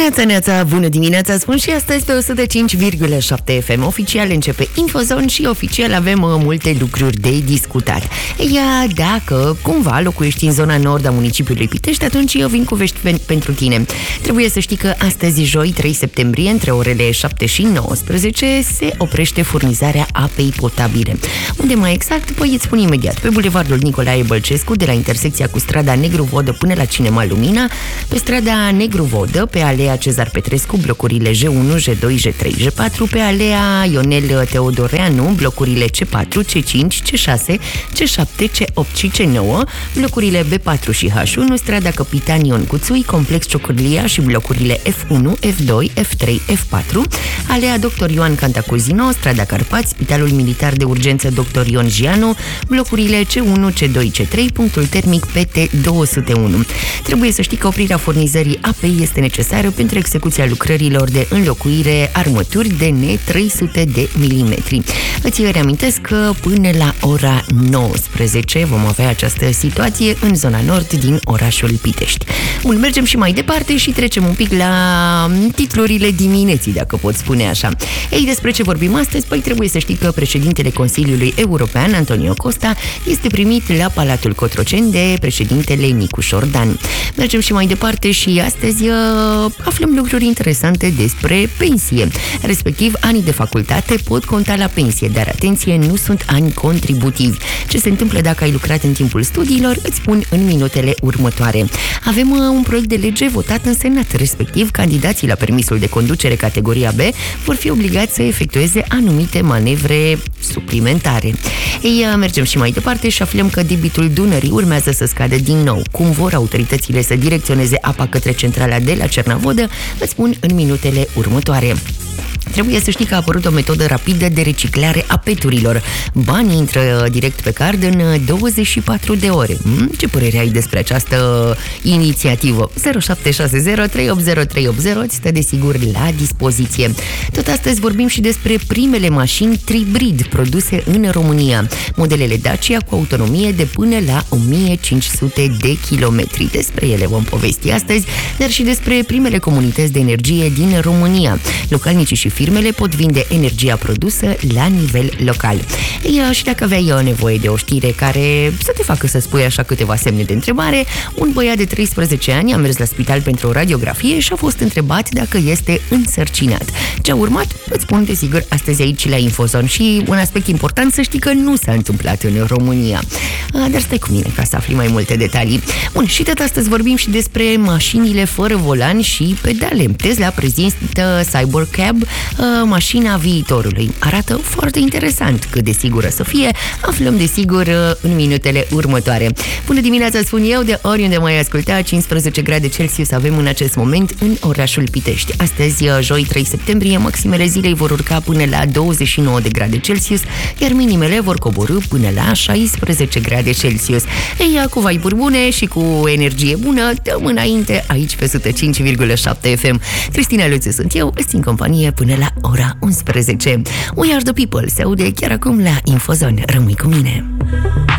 Neața, bună dimineața, spun și astăzi pe 105,7 FM. Oficial începe Infozone și oficial avem multe lucruri de discutat. Dacă cumva locuiești în zona nord a municipiului Pitești, atunci eu vin cu vești pentru tine. Trebuie să știi că astăzi, joi, 3 septembrie, între orele 7 și 19, se oprește furnizarea apei potabile. Unde mai exact? Păi îți spun imediat. Pe bulevardul Nicolae Bălcescu, de la intersecția cu strada Negru Vodă până la Cinema Lumina, pe strada Negru Vodă, pe alea Cezar Petrescu, blocurile G1, G2, G3, G4, pe alea Ionel Teodoreanu, blocurile C4, C5, C6, C7, C8 și C9, blocurile B4 și H1, strada Capitan Ion Cuțui, complex Ciocârlia și blocurile F1, F2, F3, F4, alea Dr. Ioan Cantacuzino, strada Carpați, Spitalul Militar de Urgență Dr. Ion Gianu, blocurile C1, C2, C3, punctul termic PT201. Trebuie să știi că oprirea furnizării apei este necesară pentru execuția lucrărilor de înlocuire armături de N300 de milimetri. Îți reamintesc că până la ora 19 vom avea această situație în zona nord din orașul Pitești. Bun, mergem și mai departe și trecem un pic la titlurile dimineții, dacă pot spune așa. Ei, despre ce vorbim astăzi? Păi trebuie să știi că președintele Consiliului European, Antonio Costa, este primit la Palatul Cotroceni de președintele Nicu Șordan. Mergem și mai departe și astăzi aflăm lucruri interesante despre pensie. Respectiv, anii de facultate pot conta la pensie, dar atenție, nu sunt ani contributivi. Ce se întâmplă dacă ai lucrat în timpul studiilor, îți spun în minutele următoare. Avem un proiect de lege votat în Senat, respectiv, candidații la permisul de conducere categoria B vor fi obligați să efectueze anumite manevre suplimentare. Ei, mergem și mai departe și aflăm că debitul Dunării urmează să scadă din nou. Cum vor autoritățile să direcționeze apa către centrala de la Cernavodă, îți spun în minutele următoare. Trebuie să știi că a apărut o metodă rapidă de reciclare a peturilor. Banii intră direct pe card în 24 de ore. Ce părere ai despre această inițiativă? 0760 380 380 îți stă desigur la dispoziție. Tot astăzi vorbim și despre primele mașini Tribrid produse în România. Modelele Dacia cu autonomie de până la 1500 de kilometri. Despre ele vom povesti astăzi, dar și despre primele comunități de energie din România. Localnicii și firmele pot vinde energia produsă la nivel local. Și dacă aveai nevoie de o știre care să te facă să spui așa câteva semne de întrebare, un băiat de 13 ani a mers la spital pentru o radiografie și a fost întrebat dacă este însărcinat. Ce a urmat? Îți spun desigur astăzi aici la Infozone și un aspect important să știi că nu s-a întâmplat în România. Dar stai cu mine ca să afli mai multe detalii. Bun, și tot astăzi vorbim și despre mașinile fără volan și pedale. Tesla prezintă Cybercab, mașina viitorului. Arată foarte interesant. Cât de sigură să fie, aflăm desigur în minutele următoare. Bună dimineața, spun eu, de oriunde mai asculta, 15 grade Celsius avem în acest moment în orașul Pitești. Astăzi, joi 3 septembrie, maximele zilei vor urca până la 29 de grade Celsius, iar minimele vor coborî până la 16 grade Celsius. Ei, cu vibe-uri bune și cu energie bună, dăm înainte aici pe 105,7 FM. Cristina Luțu sunt eu, îți țin companie până la ora 11. We Are The People se aude chiar acum la Infozone. Rămâi cu mine!